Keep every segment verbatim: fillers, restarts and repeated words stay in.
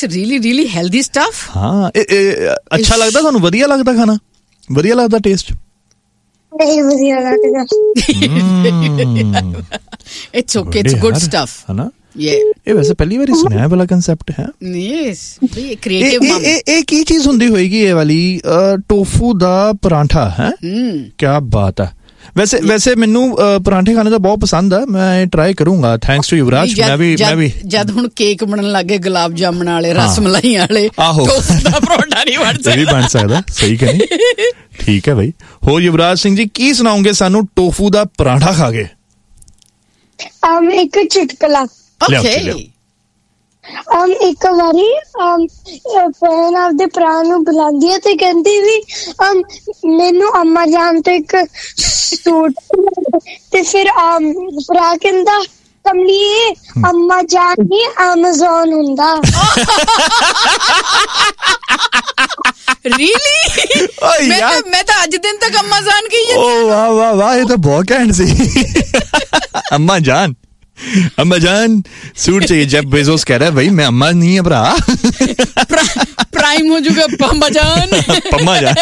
It's really really healthy stuff. ਹਾਂ ਅੱਛਾ ਲੱਗਦਾ ਤੁਹਾਨੂੰ? ਵਧੀਆ ਲੱਗਦਾ ਖਾਣਾ? ਵਧੀਆ ਲੱਗਦਾ ਟੇਸਟ? ਨਹੀਂ ਵਧੀਆ ਲੱਗਦਾ। It's okay, it's good stuff. ਹੈ ਨਾ? Yeah. ਇਹ ਵੈਸੇ ਪਹਿਲੀ ਵਾਰੀ ਸੁਣਿਆ ਵਾਲਾ ਕਨਸੈਪਟ ਹੈ। Yes, ਇਹ ਕ੍ਰੀਏਟਿਵ ਮਮ। ਇਹ ਇਹ ਕੀ ਚੀਜ਼ ਹੁੰਦੀ ਹੋਏਗੀ ਇਹ ਵਾਲੀ? ਟੋਫੂ ਦਾ ਪਰਾਂਠਾ ਹੈ? ਕੀ ਬਾਤ ਹੈ। ਵੈਸੇ ਵੈਸੇ ਮੈਨੂੰ ਪਰਾਂਠੇ ਖਾਣੇ ਦਾ ਬਹੁਤ ਪਸੰਦ ਆ, ਮੈਂ ਟਰਾਈ ਕਰੂੰਗਾ। ਥੈਂਕਸ ਟੂ ਯੁਵਰਾਜ। ਮੈਂ ਵੀ ਮੈਂ ਵੀ ਜਦ ਹੁਣ ਕੇਕ ਬਣਨ ਲੱਗੇ, ਗੁਲਾਬ ਜਾਮਣ ਵਾਲੇ, ਰਸ ਮਲਾਈ ਵਾਲੇ, ਟੋਫੂ ਦਾ ਪਰੌਂਠਾ ਨਹੀਂ ਬਣ ਸਕਦਾ। ਇਹ ਵੀ ਬਣ ਸਕਦਾ, ਸਹੀ ਕਹਿੰਦੇ। ਠੀਕ ਹੈ ਬਾਈ। ਹੋਰ ਯੁਵਰਾਜ ਸਿੰਘ ਜੀ ਕੀ ਸੁਣਾਓਗੇ ਸਾਨੂੰ ਟੋਫੂ ਦਾ ਪਰਾਂਠਾ ਖਾ ਕੇ? um ਇੱਕ ਚੁਟਕਲਾ। Okay. um ਇੱਕ ਵਾਰੀ um ਭੈਣ ਆਪਦੇ ਭਰਾ ਨੂੰ ਬੁਲਾਉਂਦੀ ਹੈ ਤੇ ਕਹਿੰਦੀ ਵੀ um ਮੈਨੂੰ ਅੰਮਾ ਜਾਨ ਤੋਂ ਇੱਕ ਸੂਟ ਤੇ ਫਿਰ um ਭਰਾ ਕਹਿੰਦਾ ਕਮਲੀਏ ਅੰਮਾ ਜਾਨ ਹੀ ਐਮਾਜ਼ਨ ਹੁੰਦਾ। Really? ਮੈਂ ਤਾਂ ਮੈਂ ਤਾਂ ਅੱਜ ਦਿਨ ਤੱਕ ਅੰਮਾ ਜਾਨ ਕਹੀ ਜਾਂਦੀ। ਓ ਵਾਹ ਵਾਹ ਵਾਹ, ਇਹ ਤਾਂ ਬਹੁਤ ਘੈਂਟ ਸੀ। ਅੰਮਾ ਜਾਨ, अम्मा जान सूट चाहिए। जेफ बेजोस कह रहा है भाई मैं अम्मा नहीं है भरा। प्राइम हो चुका पम्मा जान। पम्मा जान।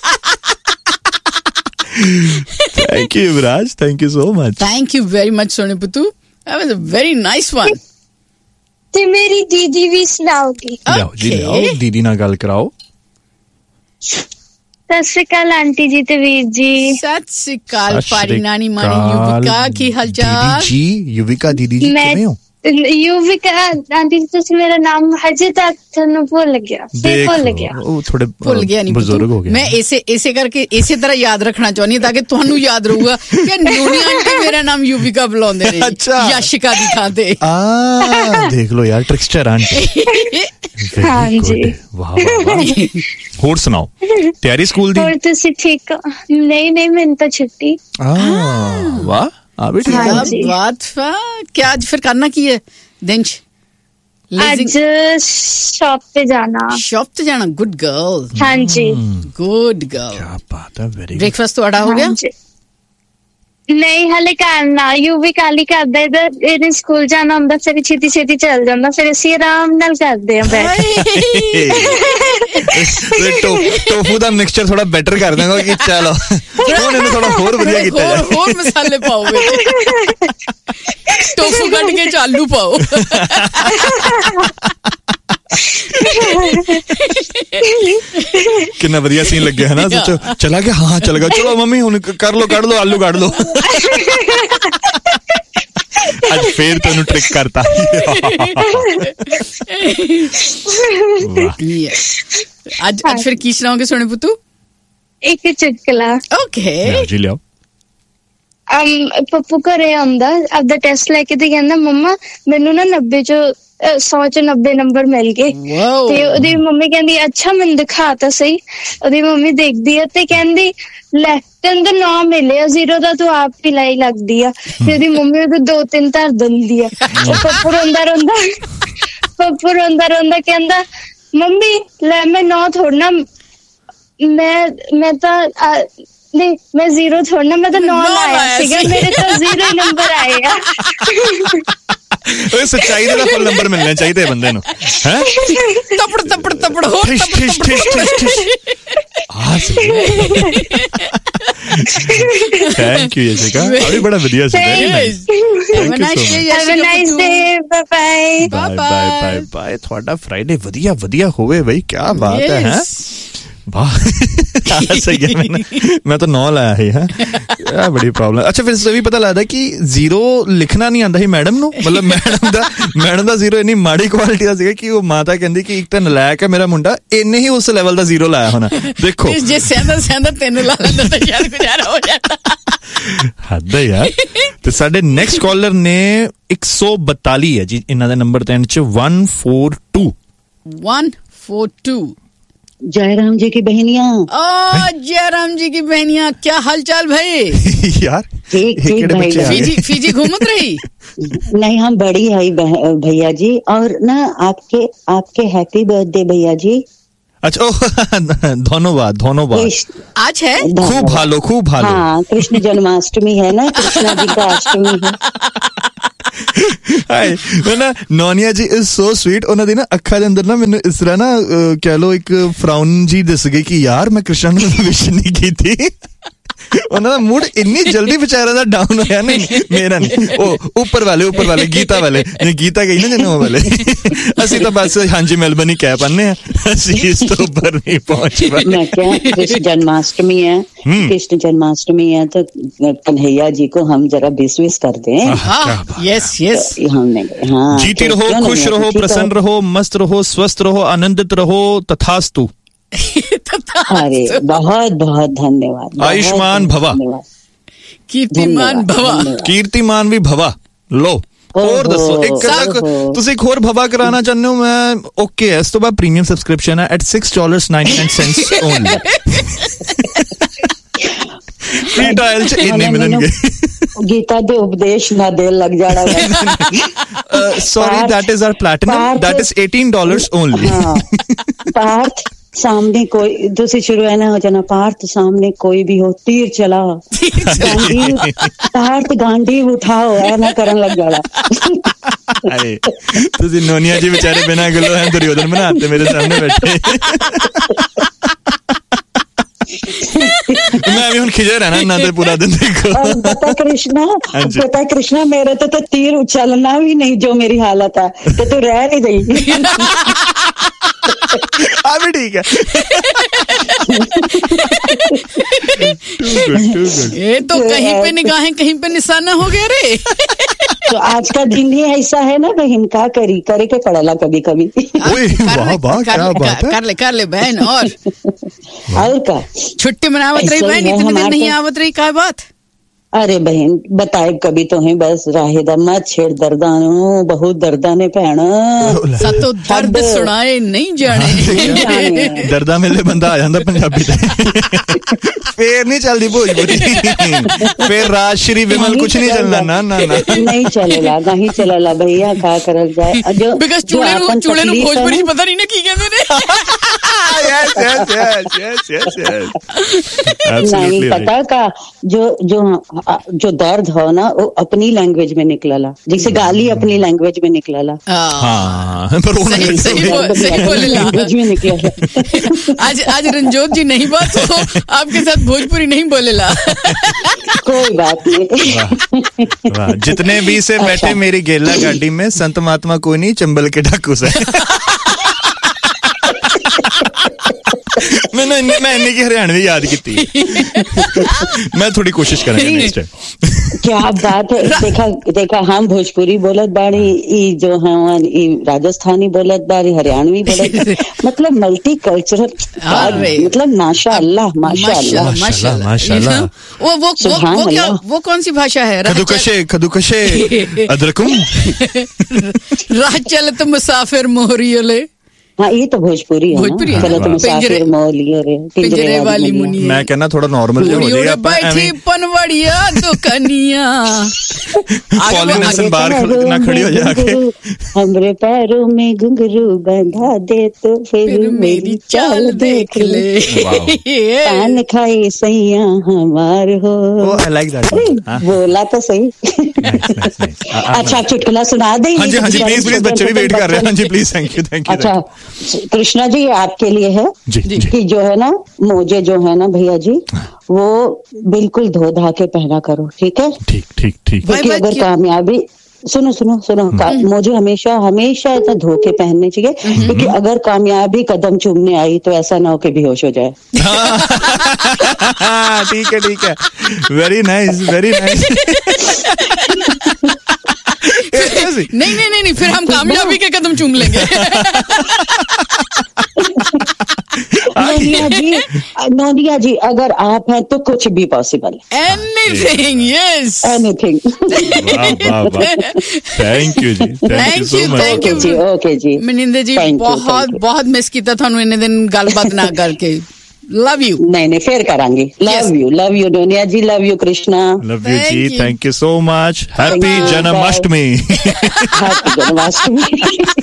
Thank you Yuvraj, thank you so much. Thank you very much Sonu Putu, that was a very nice one. ਤੇ ਮੇਰੀ ਦੀਦੀ ਵੀ ਸੁਣਾਉਗੀ। ਲਿਆਓ ਜੀ ਲਿਆਓ, ਦੀਦੀ ਨਾਲ ਗੱਲ ਕਰਾਓ। ਸਤਿ ਸ਼੍ਰੀ ਅਕਾਲ ਆਂਟੀ ਜੀ ਤੇ ਵੀਰ ਜੀ। ਸਤਿ ਸ਼੍ਰੀ ਅਕਾਲ ਪਾਰੀ ਨਾਨੀ ਮਾਨੀ ਯੁਵਿਕਾ, ਕੀ ਹਾਲ ਚਾਲ? ਦੀਦੀ ਜੀ, ਯੁਵਿਕਾ ਦੀਦੀ ਜੀ ਕਿਵੇਂ ਹੋ? ਯੁਵਿਕਾ ਆਂਟੀ ਜੀ ਤੁਸੀਂ ਮੇਰਾ ਨਾਮ ਹਜੇ ਤੱਕ ਤੁਹਾਨੂੰ ਭੁੱਲ ਗਿਆ। ਭੁੱਲ ਗਿਆ ਉਹ ਥੋੜੇ ਭੁੱਲ ਗਿਆ ਨਹੀਂ, ਬਜ਼ੁਰਗ ਹੋ ਗਏ। ਮੈਂ ਇਸੇ ਇਸੇ ਕਰਕੇ ਇਸੇ ਤਰ੍ਹਾਂ ਯਾਦ ਰੱਖਣਾ ਚਾਹੁੰਦੀ ਹਾਂ ਤਾਂ ਕਿ ਤੁਹਾਨੂੰ ਯਾਦ ਰਹੂਗਾ ਕਿ ਨੂਨੀ ਆਂਟੀ ਮੇਰਾ ਨਾਮ ਯੁਵਿਕਾ ਬੁਲਾਉਂਦੇ ਨੇ ਯਸ਼ਿਕਾ ਦੀ ਥਾਂ ਤੇ। ਆ ਦੇਖ ਲਓ ਯਾਰ, ਟ੍ਰਿਕਸਟਰ ਆਂਟੀ। ਹਾਂਜੀ ਵਾਹ ਵਾਹ। ਹੋਰ ਸੁਣਾਓ, ਤਿਆਰੀ ਸਕੂਲ ਦੀ? ਹੋਰ ਤੁਸੀਂ ਠੀਕ? ਨਹੀਂ ਨਹੀਂ ਮੈਨੂੰ ਤਾਂ ਛੁੱਟੀ। ਵਾਹ ਆ ਵੀ ਠੀਕ ਹੈ। ਬਾਤ क्या आज फिर करना की है दिन? आज शॉप पे जाना। शॉप पे जाना, गुड गर्ल। हाँ जी गुड गर्ल। क्या बात है, वेरी। ब्रेकफास्ट तो अड़ा हो गया? नहीं हले करना। यू भी काली करदा, इधर ਇਹਨੇ ਸਕੂਲ ਜਾਣਾ ਹੁੰਦਾ, ਫਿਰ ਛੇਤੀ ਛੇਤੀ ਚੱਲ ਜਾਂਦਾ, ਫਿਰ ਅਸੀਂ ਆਰਾਮ ਨਾਲ ਕਰਦੇ ਆਂ ਬੈਠ ਕੇ। ਟੋਫੂ ਦਾ ਮਿਕਸਚਰ ਥੋੜਾ ਬੈਟਰ ਕਰ ਦਾਂਗਾ ਕਿ ਚਲੋ ਹੁਣ ਇਹਨੂੰ ਥੋੜਾ ਹੋਰ ਵਧੀਆ ਕੀਤਾ ਜਾਏ, ਹੋਰ ਮਸਾਲੇ ਪਾਓ ਵਿੱਚ, ਟੋਫੂ ਕੱਢ ਕੇ ਚਾਲੂ ਪਾਓ। ਕਿੰਨਾ ਵਧੀਆ ਸੀਨ ਲੱਗਿਆ ਹੈ ਨਾ। ਸੋਚੋ ਚਲਾ ਗਿਆ, ਹਾਂ ਚਲ ਗਿਆ, ਚਲੋ ਮੰਮੀ ਹੁਣ ਕਰ ਲੋ, ਕੱਢ ਲੋ, ਆਲੂ ਕੱਢ ਲੋ। ਅੱਜ ਫੇਰ ਤੈਨੂੰ ਟ੍ਰਿਕ ਕਰਤਾ। ਅੱਜ ਅੱਜ ਫਿਰ ਕੀ ਸੁਣਾਓਗੇ ਸੋਨੇ ਪੁੱਤੂ? ਇੱਕ ਚੁਟਕਲਾ। ਓਕੇ ਜੀ ਲਿਆਓ। um ਪੱਪੂ ਘਰੇ ਆਉਂਦਾ, ਆਪਦਾ ਟੈਸਟ ਲੈ ਕੇ ਤੇ ਕਹਿੰਦਾ ਮੰਮਾ ਮੈਨੂੰ ਨਾ ਨੱਬੇ ਚੋਂ ਸੌ ਚ ਨੱਬੇ ਨੰਬਰ ਮਿਲ ਗਏ। ਤੇ ਉਹਦੀ ਮੰਮੀ ਕਹਿੰਦੀ ਅੱਛਾ ਮੈਨੂੰ ਦਿਖਾ ਤਾਂ ਸਹੀ। ਉਹਦੀ ਮੰਮੀ ਦੇਖਦੀ ਆ ਤੇ ਕਹਿੰਦੀ ਲੈ ਤੈਨੂੰ ਤਾਂ ਨੌ ਮਿਲੇ ਆ, ਜ਼ੀਰੋ ਦਾ ਤੂੰ ਆਪ ਹੀ ਲਾਈ ਲੱਗਦੀ ਆ। ਤੇ ਉਹਦੀ ਮੰਮੀ ਉਹਦੇ ਦੋ ਤਿੰਨ ਧਰ ਦਿੰਦੀ ਆ। ਉਹ ਪੱਪੂ ਰੋਂਦਾ ਰੋਂਦਾ ਪੱਪੂ ਰੋਂਦਾ ਰੋਂਦਾ ਕਹਿੰਦਾ ਮੰਮੀ ਲੈ ਮੈਂ ਨੌ ਥੋੜਨਾ, ਮੈਂ ਮੈਂ ਤਾਂ ਨਹੀਂ ਮੈਂ ਜ਼ੀਰੋ ਥੋੜਨਾ, ਮੈਂ ਤਾਂ ਨੌ ਲਾਇਆ ਸੀਗਾ, ਮੇਰੇ ਤਾਂ ਜ਼ੀਰੋ ਨੰਬਰ ਆਏ ਆ। ਸੱਚਾਈ ਦਾ ਫੁੱਲ ਨੰਬਰ ਮਿਲਣਾ ਚਾਹੀਦਾ ਹੈ ਬੰਦੇ ਨੂੰ। ਹੈ ਤਪੜ ਤਪੜ ਤਪੜ ਹੋ ਥੈਂਕ ਯੂ ਯਸ਼ਿਕਾ, ਆ ਵੀ ਬੜਾ ਵਧੀਆ ਸੀ। Very nice, have a nice day, bye bye bye bye bye. ਤੁਹਾਡਾ ਫਰਾਈਡੇ ਵਧੀਆ ਵਧੀਆ ਹੋਵੇ ਬਈ, ਕੀ ਬਾਤ ਹੈ। ਹੈ ਵਾਹ ਸਹੀ ਹੈ। ਮੈਂ ਮੈਂ ਤਾਂ ਨੌ ਲਾਇਆ ਹੈ। ਇਹ ਬੜੀ ਪ੍ਰੋਬਲਮ। ਅੱਛਾ ਫਿਰ ਇਹ ਵੀ ਪਤਾ ਲੱਗਦਾ ਕਿ ਜ਼ੀਰੋ ਲਿਖਣਾ ਨਹੀਂ ਆਉਂਦਾ ਸੀ ਮੈਡਮ ਨੂੰ, ਮਤਲਬ ਮੈਡਮ ਦਾ ਮੈਡਮ ਦਾ ਜ਼ੀਰੋ ਇੰਨੀ ਮਾੜੀ ਕੁਆਲਿਟੀ ਦਾ ਸੀਗਾ ਕਿ ਉਹ ਮਾਤਾ ਕਹਿੰਦੀ ਕਿ ਇੱਕ ਤਾਂ ਨਲਾਇਕ ਹੈ ਮੇਰਾ ਮੁੰਡਾ, ਇੰਨੇ ਹੀ ਉਸ ਲੈਵਲ ਦਾ ਜ਼ੀਰੋ ਲਾਇਆ ਹੋਣਾ। ਦੇਖੋ ਜੇ ਸੈਂਦਾ ਸੈਂਦਾ ਤੈਨੂੰ ਲਾ ਲੈਂਦਾ ਤਾਂ ਯਾਰ ਗੁਜ਼ਾਰਾ ਹੋ ਜਾਂਦਾ। ਹੱਦ ਹੈ ਯਾਰ। ਤੇ ਸਾਡੇ ਨੈਕਸਟ ਕਾਲਰ ਨੇ ਇੱਕ ਸੌ ਬਤਾਲੀ ਹੈ ਜੀ, ਇਹਨਾਂ ਦਾ ਨੰਬਰ ਤੇ ਐਂਡ ਚ one four to one four to. Jairam जी की बहनियां। ओ जयराम जी की बहनियां, क्या हाल चाल भाई? यार ठीक ठीक भाई। फीजी फीजी घूमत रही? नहीं हम बड़ी है भैया जी, और ना आपके आपके हैप्पी बर्थडे भैया जी। अच्छा धन्यवाद धन्यवाद। आज है खूब भालो खूब भालो। हाँ कृष्ण जन्माष्टमी है ना, कृष्णा जी का अष्टमी है। ਹਾਏ ਨਾ ਨੋਨੀਆ ਜੀ ਇਜ਼ ਸੋ ਸਵੀਟ ਉਹਨਾਂ ਦੀ ਨਾ ਅੱਖਾਂ ਦੇ ਅੰਦਰ ਨਾ ਮੈਨੂੰ ਇਸ ਤਰ੍ਹਾਂ ਨਾ ਕਹਿ ਲੋ ਇੱਕ ਫਰਾਊਨ ਜੀ ਦਿਸ ਗਈ ਕਿ ਯਾਰ ਮੈਂ ਕ੍ਰਿਸ਼ਨ ਨੂੰ ਵਿਸ਼ ਨਹੀਂ ਕੀਤੀ ਉਹਨਾਂ ਦਾ ਮੂਡ ਇੰਨੀ ਜਲਦੀ ਵਿਚਾਰਾ ਦਾ ਡਾਊਨ ਹੋਇਆ ਨਹੀਂ ਮੇਰਾ ਨਹੀਂ ਉਹ ਉੱਪਰ ਵਾਲੇ ਉੱਪਰ ਵਾਲੇ ਗੀਤਾ ਵਾਲੇ ਜੇ ਗੀਤਾ ਗਈ ਨਾ ਜਿਹਨੂੰ ਵਾਲੇ ਅਸੀਂ ਤਾਂ ਬਸ ਹਾਂਜੀ ਮੈਲਬਨ ਹੀ ਕਹਿ ਪਾਉਂਦੇ ਆ ਅਸੀਂ ਇਸ ਤੋਂ ਉੱਪਰ ਨਹੀਂ ਪਹੁੰਚ ਪਾਏ मैं क्या कृष्ण जन्माष्टमी है कृष्ण जन्माष्टमी है तो कन्हैया जी को हम जरा विश विश कर दें यस यस हमने हाँ जीती रहो खुश रहो प्रसन्न रहो मस्त रहो स्वस्थ रहो आनंदित रहो तथास्तु अरे बहुत बहुत धन्यवाद आयुष्मान भवा कीर्तिमान भवा कीर्तिमान भी भवा लो ਹੋਰ ਦੱਸੋ ਇੱਕ ਤੁਸੀਂ ਇੱਕ ਹੋਰ ਭਵਾ ਕਰਾਉਣਾ ਚਾਹੁੰਦੇ ਹੋ ਮੈਂ ਓਕੇ ਇਸ ਤੋਂ ਬਾਅਦ ਪ੍ਰੀਮੀਅਮ ਸਬਸਕ੍ਰਿਪਸ਼ਨ ਹੈ at six dollars and ninety-nine cents only free trial ਚ ਇੰਨੇ ਮਿਲਣਗੇ ਗੀਤਾ ਦੇ ਉਪਦੇਸ਼ ਨਾ ਦਿਲ ਲੱਗ ਜਾਣਾ sorry that is our platinum that is eighteen dollars only Parth सामने कोई दूसरी शुरू है ना हो जाना पार्थ सामने कोई भी हो तीर चला गांधी पार्थ गांधी उठाओ है ना करन लग जाना अरे तुझे नोनिया जी बेचारे बिना गलो हैं दुर्योधन बनाते मेरे सामने बैठे मैं भी उन खिजे रहना ना तो पूरा दिन देखो पता कृष्णा पता कृष्णा मेरे तो तो तीर उछलना भी नहीं जो मेरी हालत है तो तू रह नहीं गई अभी ठीक है ये तो कहीं पे निगाहें कहीं पे निशाना हो गया रे तो आज का दिन ही ऐसा है ना बहन का करी करे के पड़ेला कभी कभी वाह वाह क्या बात है कर ले कर ले बहन और और का छुट्टी मनावत रही बहन इतने दिन नहीं आवत रही क्या बात अरे बहन बताए कभी तो है बस राहिदा मत छेड़ दर्दानो बहुत दर्दाने भैन सतो दर्द सुनाए नहीं जाने दर्दा मेले बंदा आ जाता पंजाबी फिर नहीं चलती भोजपुरी फिर राजश्री विमल कुछ नहीं चलना ना ना ना नहीं चलेगा नहीं चलेगा भैया क्या करल जाए जो बिकॉज़ चूड़े नु चूड़े नु भोजपुरी पता नहीं ना की कहंदे ने yes yes yes yes yes नहीं पता का जो जो जो दर्द हो ना वो अपनी लैंग्वेज में निकलला जैसे गाली अपनी लैंग्वेज में निकलला हाँ पर वो लैंग्वेज में निकलला आज आज रंजोत जी नहीं बात हो आपके साथ भोजपुरी नहीं बोलेला कोई बात नहीं जितने भी से बैठे मेरी गेला गाड़ी में संत महात्मा कोई नहीं चंबल के डाकू से मैंने मैं इन्नी की हरियाणवी याद की मैं थोड़ी कोशिश करेंगे नेक्स्ट टाइम क्या बात है देखा देखा हम भोजपुरी बोलत बाड़ी ई जो हम ई राजस्थानी बोलत बाड़ी हरियाणवी बोलत मतलब मल्टी कल्चरल मतलब माशाअल्लाह माशाअल्लाह माशाअल्लाह माशाअल्लाह वो वो वो क्या वो कौन सी भाषा है खदुकशे खदुकशे अदरकुम राह चलत मुसाफिर मोहरियोले हाँ ये तो भोजपुरी है भोजपुरी है चलो तुम साफिर मोलियो रे पिंजरे वाली मुनिया मैं कहना थोड़ा नॉर्मल हो जाएगा बैठी पनवड़िया दुकनिया पॉलिनेशन बाहर ना खड़ी हो जाके हमरे पैरों में घुंघरू बंधा दे तो फिर मेरी चाल देख ले पान खाए सैया हमार हो आई लाइक दैट बोला तो सही अच्छा चुटकुला सुना दे हाँ जी हाँ जी प्लीज प्लीज बच्चे भी वेट कर रहे हैं हाँ जी please thank you thank you अच्छा कृष्णा जी आपके लिए है जी, जी. कि जो है ना मोजे जो है ना भैया जी वो बिल्कुल धो धा के पहना करो ठीक है ठीक ठीक ठीक क्योंकि अगर कामयाबी सुनो सुनो सुनो मुझे हमेशा हमेशा ऐसा धो के पहनने चाहिए क्योंकि अगर कामयाबी कदम चूमने आई तो ऐसा ना हो कि बेहोश हो जाए ठीक है ठीक है वेरी नाइस वेरी नाइस नहीं नहीं नहीं नहीं फिर हम कामयाबी के कदम चूम लेंगे नोनिया जी नोनिया जी अगर आप हैं तो कुछ भी पॉसिबल है anything yes anything thank you ji thank you thank you ji okay जी मनिंदर जी बहुत बहुत मिस किया थानू इन्ने दिन गलबात ना करके लव यू नहीं नहीं फिर करांगी love you love you Noniya ji love you Krishna love you ji thank you so much happy Janmashtami happy Janmashtami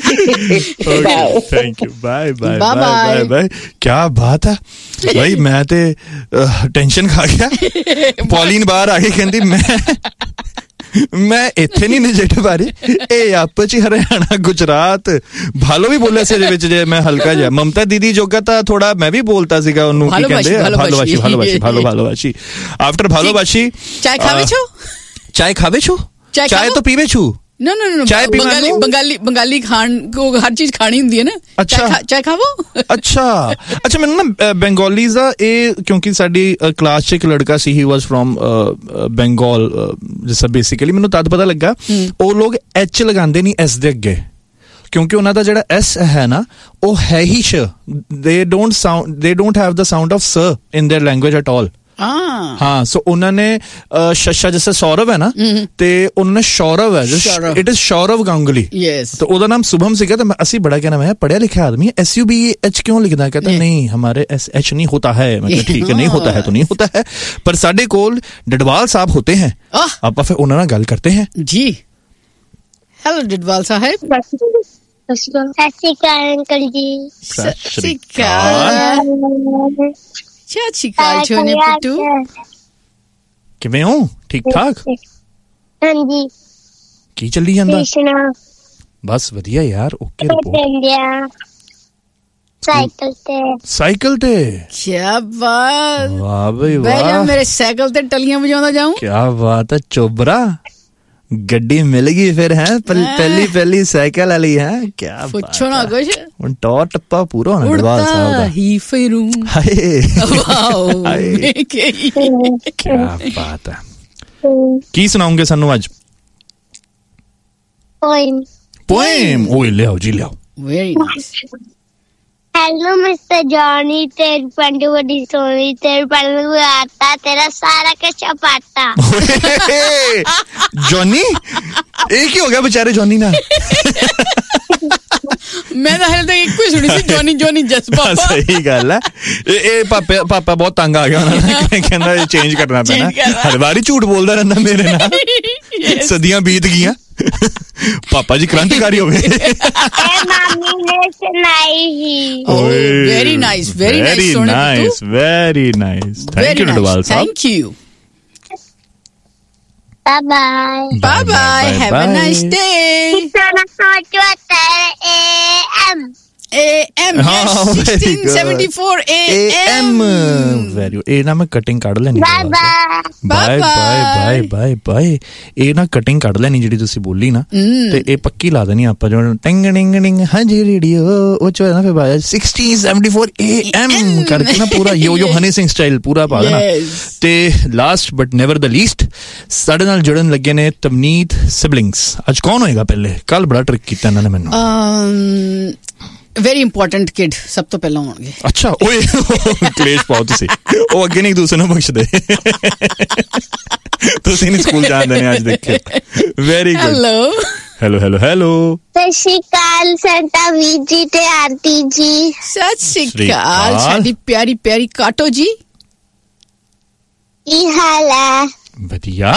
thank you bye bye bye bye क्या बात है भाई मैं ते टेंशन खा गया पॉलिन बाहर आके कहती मैं ਮੈਂ ਇੱਥੇ ਨਹੀਂ ਨਜਿੱਠ ਪਾ ਰਹੀ, ਇਹ ਆਪਸ ਚ ਹਰਿਆਣਾ ਗੁਜਰਾਤ ਭਾਲੋ ਵੀ ਬੋਲਿਆ ਸੀ ਇਹਦੇ ਵਿੱਚ, ਜੇ ਮੈਂ ਹਲਕਾ ਜਿਹਾ ਮਮਤਾ ਦੀਦੀ ਜੋਗਾ ਤਾਂ ਥੋੜਾ ਮੈਂ ਵੀ ਬੋਲਤਾ ਸੀਗਾ ਉਹਨੂੰ, ਕੀ ਕਹਿੰਦੇ ਭਾਲੋਬਾਸ਼ੀ ਭਾਲੋਬਾਸ਼ੀ ਭਾਲੋ ਭਾਲੋਬਾਸ਼ੀ ਆਫਟਰ ਭਾਲੋਬਾਸ਼ੀ। ਚਾय खावे छो? चाय खावे छो? चाय तो पीवे छू? नो नो नो चाय बंगाली बंगाली बंगाली खान को हर चीज खानी ਹੁੰਦੀ ਹੈ ਨਾ। ਅੱਛਾ ਚਾय ਖਾਵੋ। ਅੱਛਾ ਅੱਛਾ ਮੈਨੂੰ ਨਾ ਬੰਗਾਲੀਜ਼ ਦਾ ਇਹ, ਕਿਉਂਕਿ ਸਾਡੀ ਕਲਾਸ 'ਚ ਇੱਕ ਲੜਕਾ ਸੀ, ਹੀ ਵਾਸ ਫਰੋਮ ਬੰਗਾਲ, ਜਿਸ ਬੇਸਿਕਲੀ ਮੈਨੂੰ ਤਦ ਪਤਾ ਲੱਗਾ ਉਹ ਲੋਕ ਐਚ ਲਗਾਉਂਦੇ ਨਹੀਂ ਐਸ ਦੇ ਅੱਗੇ, ਕਿਉਂਕਿ ਉਹਨਾਂ ਦਾ ਜਿਹੜਾ ਐਸ ਹੈ ਨਾ ਉਹ ਹੈ ਹੀ ਸ਼, ਦੇ ਡੋਂਟ ਸਾਊਂਡ ਦੇ don't have the sound of ਸ ਇਨ देयर लैंग्वेज एट ऑल। हाँ, सो उन्होंने शशा जैसे सौरभ है ना, ते उन्होंने शौरव है, इट इज शौरव गांगुली, तो ਉਹਦਾ ਨਾਮ शुभम ਸੀਗਾ, तो ਅਸੀਂ बड़ा कहना है पढ़िया लिखा आदमी है, एस यू बी एच क्यों लिखना, कहता नहीं हमारे एस एच नहीं होता है। मैं ठीक है, नहीं होता है तो नहीं होता है, पर साडे कोल डडवाल साहब होते हैं, ਆਪਾਂ ਫਿਰ ਉਹਨਾਂ ਨਾਲ ਗੱਲ करते हैं जी। हेलो डडवाल साहब। सत श्री अकाल अंकल जी। सत श्री अकाल। सत श्री अकाल छोने पुੱਟੂ, ਕਿਵੇਂ ਹੋ? ਠੀਕ ਠਾਕ? ਹਾਂਜੀ। ਕੀ ਚੱਲੀ ਜਾਂਦਾ? ਬਸ ਵਧੀਆ ਯਾਰ, ਓਕੇ ਰਿਪੋਰਟ। ਸਾਈਕਲ ਤੇ ਸਾਈਕਲ ਤੇ ਕੀ ਬਾਤ, ਵਾਹ ਬਈ ਵਾਹ, ਬੈਠਾ ਮੇਰੇ ਸਾਈਕਲ ਤੇ ਟਲੀਆਂ ਵਜਾਉਂਦਾ ਜਾऊं। ਕੀ ਬਾਤ ਹੈ ਚੋਬਰਾ, ਗੱਡੀ ਮਿਲ ਗਈ ਫਿਰ ਹੈ, ਪਹਿਲੀ ਪਹਿਲੀ ਸਾਈਕਲ ਵਾਲੀ ਹੈ, ਕੀ ਪੁੱਛੋ ਨਾ ਕੁਛ, ਹੁਣ ਟੌਰ ਟੱਪਾ ਪੂਰਾ ਹੋਣਾ ਡਵਾਲ ਸਾਹਿਬ ਦਾ ਹੀ ਫਿਰੂ। ਹਾਏ ਵਾਓ, ਕੀ ਬਾਤ ਹੈ। ਕੀ ਸੁਣਾਉਂਗੇ ਸਾਨੂੰ ਅੱਜ? पोएम। पोएम, ओए ले आओ जी, ले आओ। Very nice. Hello mister Johnny, तेरी पंडू बड़ी सोनी, तेरे पंडू आता, तेरा सारा कच्चा पाता। जॉनी, एक ही हो गया बेचारे जॉनी ना। मैं तो हले तक एक ही सुनी सी, जॉनी जॉनी जस पापा। सही गल है, ए ए पापा पापा बहुत तंग आ गया उन्होंने, कहना ये चेंज करना पैना, हर बार ही झूठ बोलता रहना मेरे नाल, सदियां बीत गईयां। पापा जी क्रांतिकारी हो गए। मामी ने सुनाई ही। Very nice, very nice, nice, very nice, thank you Dadwal साहब, thank you. Bye bye. Bye bye. Have a nice day. A M. A M. Yes, sixteen seventy-four A M. Very good. ਇਹ ਨਾ ਮੈਂ ਕਟਿੰਗ ਕੱਢ ਲੈਣੀ। Bye bye. Bye bye bye bye bye. ਇਹ ਨਾ cutting ਕੱਢ ਲੈਣੀ ਜਿਹੜੀ ਤੁਸੀਂ ਬੋਲੀ ਨਾ, ਤੇ ਇਹ ਪੱਕੀ ਲਾ ਦੇਣੀ ਆਪਾਂ, ਜੋ ਟਿੰਗ ਟਿੰਗ ਟਿੰਗ ਹਾਂਜੀ ਰੇਡੀਓ ਉਹ ਚ ਨਾ ਫਿਰ ਬਾਜਾ sixteen seventy-four A M ਕਰਕੇ ਨਾ ਪੂਰਾ ਯੋ ਯੋ ਹਨੀ ਸਿੰਘ ਸਟਾਈਲ ਪੂਰਾ ਪਾ ਦੇਣਾ। ਤੇ last but never the least ਸਾਡੇ ਨਾਲ ਜੁੜਨ ਲੱਗੇ ਨੇ ਤਵਨੀਤ ਸਿਬਲਿੰਗਸ। ਅੱਜ ਕੌਣ ਹੋਏਗਾ? ਪਹਿਲੇ ਕੱਲ ਬੜਾ ਟ੍ਰਿਕ ਕੀਤਾ ਇਹਨਾਂ ਨੇ ਮੈਨੂੰ। ਵੈਰੀ ਇੰਪੋਰਟੈਂਟ ਕਿਡ ਸਭ ਤੋਂ ਪਹਿਲਾਂ ਹੋਣਗੇ। ਅੱਛਾ, ਓਏ ਕਲੇਸ਼ ਪਾਓ ਤੁਸੀਂ, ਉਹ ਅੱਗੇ ਨਹੀਂ ਦੂਸਰੇ ਨੂੰ ਬਖਸ਼ਦੇ। ਤੁਸੀਂ ਨਹੀਂ ਸਕੂਲ ਜਾਂਦੇ ਨੇ ਅੱਜ ਦੇਖੇ। Very good. Hello hello hello hello. ਸਤਿ ਸ਼੍ਰੀ ਅਕਾਲ ਸੰਤਾ ਵੀਰ ਜੀ ਤੇ ਆਰਤੀ ਜੀ। ਸਤਿ ਸ਼੍ਰੀ ਅਕਾਲ ਸਾਡੀ ਪਿਆਰੀ ਪਿਆਰੀ ਕਾਟੋ ਜੀ। ਕੀ ਹਾਲ ਹੈ? ਵਧੀਆ।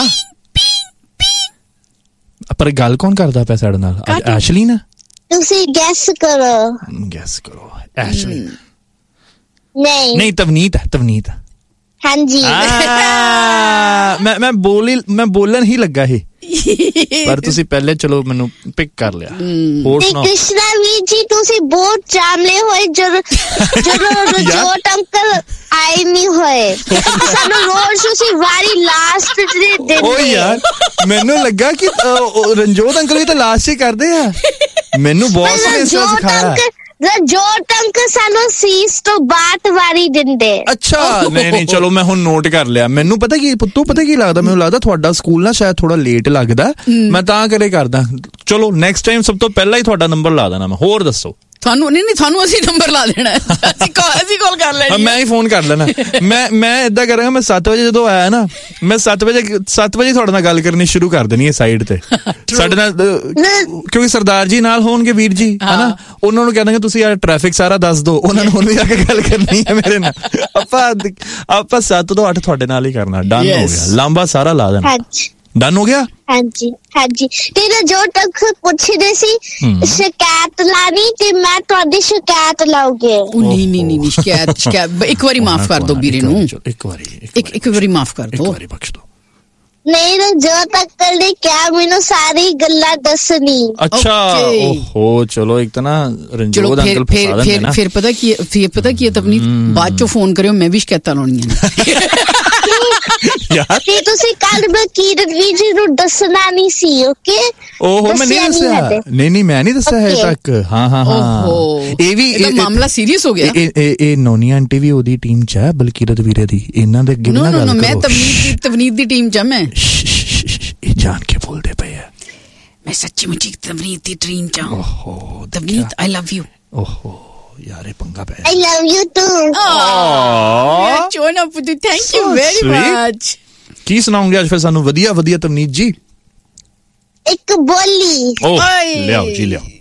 ਪਰ ਗੱਲ ਕੌਣ ਕਰਦਾ ਪਿਆ ਸਾਡੇ ਨਾਲ? ਅੱਜ ਐਸ਼ਲੀ ਨਾ? ਤੁਸੀਂ ਗੈਸ ਕਰੋ। ਗੈਸ ਕਰੋ। ਐਸ਼ਲੀ ਨਹੀਂ ਨਹੀਂ, ਤਵਨੀਤ ਹੈ, ਤਵਨੀਤ। ਹਾਂਜੀ। ਮੈਂ ਮੈਂ ਬੋਲੀ ਮੈਂ ਬੋਲਣ ਹੀ ਲੱਗਾ ਸੀ, ਪਰ ਤੁਸੀਂ ਪਹਿਲੇ ਚਲੋ ਮੈਨੂੰ ਪਿਕ ਕਰ ਲਿਆ। ਹੋਰ ਸੁਣਾਓ। ਕ੍ਰਿਸ਼ਨਾ ਵੀਰ ਜੀ, ਤੁਸੀਂ ਬਹੁਤ ਚਾਮਲੇ ਹੋਏ ਜਦੋਂ ਜਦੋਂ ਰਜੋਟ ਅੰਕਲ ਆਏ ਨਹੀਂ ਹੋਏ, ਸਾਨੂੰ ਰੋਜ਼ ਤੁਸੀਂ ਵਾਰੀ ਲਾਸਟ ਦੇ ਦਿਨ। ਓ ਯਾਰ, ਮੈਨੂੰ ਲੱਗਾ ਕਿ ਰਣਜੋਤ ਅੰਕਲ ਵੀ ਤਾਂ ਲਾਸਟ ਹੀ ਕਰਦੇ ਆ। ਮੈਨੂੰ ਬੌਸ ਨੇ ਇਸ ਤਰ੍ਹਾਂ ਸਿਖਾਇਆ। ਰਜੋਟ ਅੰਕਲ ਸਾਨੂੰ ਸੀਸ ਤੋਂ ਬਾਅਦ ਵਾਰੀ ਦਿੰਦੇ। ਅੱਛਾ, ਨਹੀਂ ਨਹੀਂ, ਚਲੋ ਮੈਂ ਹੁਣ ਨੋਟ ਕਰ ਲਿਆ। ਮੈਨੂੰ ਪਤਾ ਕੀ ਪੁੱਤੂ, ਪਤਾ ਕੀ ਲੱਗਦਾ, ਮੈਨੂੰ ਲੱਗਦਾ ਤੁਹਾਡਾ ਸਕੂਲ ਨਾ ਸ਼ਾਇਦ ਥੋੜਾ ਲੇਟ ਲੱਗਦਾ, ਮੈਂ ਤਾਂ ਕਰੇ ਕਰਦਾ। ਚਲੋ ਨੈਕਸਟ ਟਾਈਮ ਸਭ ਤੋਂ ਪਹਿਲਾਂ ਹੀ ਤੁਹਾਡਾ ਨੰਬਰ ਲਾ ਦੇਣਾ ਮੈਂ। ਹੋਰ ਦੱਸੋ। ਤੁਹਾਨੂੰ ਨਹੀਂ ਨਹੀਂ ਤੁਹਾਨੂੰ ਅਸੀਂ ਨੰਬਰ ਲਾ ਦੇਣਾ, ਅਸੀਂ ਕਾਲ ਅਸੀਂ ਕਾਲ ਕਰ ਲੈਣੀ। ਮੈਂ ਹੀ ਫੋਨ ਕਰ ਲੈਣਾ। ਮੈਂ ਮੈਂ ਏਦਾਂ ਕਰਾਂਗਾ, ਮੈਂ ਸੱਤ ਵਜੇ ਜਦੋਂ ਆਇਆ ਨਾ, ਮੈਂ ਸੱਤ ਵਜੇ ਸੱਤ ਵਜੇ ਤੁਹਾਡੇ ਨਾਲ ਗੱਲ ਕਰਨੀ ਸ਼ੁਰੂ ਕਰ ਦੇਣੀ ਹੈ ਸਾਈਡ ਤੇ ਸਾਡੇ ਨਾਲ, ਕਿਉਂਕਿ ਸਰਦਾਰ ਜੀ ਨਾਲ ਹੋਣਗੇ, ਵੀਰ ਜੀ ਹਨਾ, ਉਹਨਾਂ ਨੂੰ ਕਹਿੰਦੇ ਤੁਸੀਂ ਆ ਟ੍ਰੈਫਿਕ ਸਾਰਾ ਦੱਸ ਦਿਓ, ਉਹਨਾਂ ਨੂੰ ਹੁਣ ਵੀ ਆ ਕੇ ਗੱਲ ਕਰਨੀ ਹੈ ਮੇਰੇ ਨਾਲ। ਆਪਾਂ ਆਪਾਂ ਸੱਤ ਤੋਂ ਅੱਠ ਤੁਹਾਡੇ ਨਾਲ ਹੀ ਕਰਨਾ। ਡਨ ਹੋ ਗਿਆ, ਲਾਂਬਾ ਸਾਰਾ ਲਾ ਦੇਣਾ। ਡਨ ਹੋ ਗਿਆ। ਹਾਂਜੀ ਹਾਂਜੀ। ਤੇ ਜੋ ਤੱਕ ਪੁੱਛਦੇ ਸੀ ਸ਼ਿਕਾਇਤ ਲਾਣੀ, ਤੇ ਮੈਂ ਤੁਹਾਡੀ ਸ਼ਿਕਾਇਤ ਲਾਉਗੇ। ਨਹੀਂ ਨਹੀਂ ਨਹੀਂ, ਸ਼ਿਕਾਇਤ ਸ਼ਿਕਾਇਤ ਇੱਕ ਵਾਰੀ ਮਾਫ ਕਰ ਦੋ ਵੀਰੇ ਨੂੰ। ਇੱਕ ਵਾਰੀ ਇੱਕ ਇੱਕ ਵਾਰੀ ਮਾਫ ਕਰ ਦੋ, ਇੱਕ ਵਾਰੀ ਬਖਸ਼ ਦੋ। ਨਹੀਂ ਨਾ ਜੋ ਤੱਕ ਨੇ ਕਿਹਾ ਮੈਨੂੰ ਸਾਰੀ ਗੱਲਾਂ ਦੱਸਣੀ। ਅੱਛਾ ਓਹੋ ਚਲੋ ਇੱਕ ਤਾਂ ਨਾ ਰਣਜੋਤ ਅੰਕਲ ਫਸਾ ਦਿੰਦੇ ਨਾ। ਫਿਰ ਪਤਾ ਕੀ ਫਿਰ ਪਤਾ ਕੀ ਤਪਨੀਤ ਬਾਅਦ ਚੋਂ ਫੋਨ ਕਰਿਓ ਮੈਂ ਵੀ ਸ਼ਿਕਾਇਤਾਂ ਲਾਉਣੀਆਂ ਨੇ ਯਾਰ ਤੇ ਤੁਸੀਂ ਕੱਲ ਬਲਕੀਰਤ ਵੀ ਜੀ ਨੂੰ ਦੱਸਣਾ ਨਹੀਂ ਸੀ। ਓਕੇ ਓਹੋ ਮੈਂ ਨਹੀਂ ਦੱਸਿਆ ਨਹੀਂ ਨਹੀਂ ਮੈਂ ਨਹੀਂ ਦੱਸਿਆ ਹੈ ਤੱਕ। ਹਾਂ ਹਾਂ ਹਾਂ ਇਹ ਵੀ ਇਹ ਮਾਮਲਾ ਸੀਰੀਅਸ ਹੋ ਗਿਆ। ਇਹ ਇਹ ਨੋਨੀ ਆਂਟੀ ਵੀ ਉਹਦੀ ਟੀਮ ਚ ਹੈ ਬਲਕੀਰਤ ਵੀਰੇ ਦੀ ਇਹਨਾਂ ਦੇ ਅੱਗੇ ਨਾ ਗੱਲ ਕਰੋ। ਮੈਂ ਤਵਨੀਤ ਦੀ ਤਵਨੀਤ ਦੀ ਟੀਮ ਚ ਮੈਂ ਇਹ ਜਾਣ ਕੇ ਬੋਲਦੇ ਪਏ ਆ ਮੈਂ ਸੱਚੀ ਮੁੱਚੀ ਤਵਨੀਤ ਦੀ ਟੀਮ ਚ। ਓਹੋ ਤਵਨੀਤ ਆਈ ਲਵ ਯੂ। ਓਹੋ ਯਾਰ ਇਹ ਪੰਗਾ ਪਿਆ। I love you too। ਓਹ ਚੋਨਾ ਪੁੱਤੂ ਥੈਂਕ ਯੂ ਵੈਰੀ ਮਚ। ਕੀ ਸੁਣਾਉਂਗੇ ਅੱਜ ਫਿਰ ਸਾਨੂੰ ਵਧੀਆ ਵਧੀਆ ਤਵਨੀਤ ਜੀ? ਇੱਕ ਬੋਲੀ। ਓਹ ਲਿਆਓ ਜੀ ਲਿਆਓ।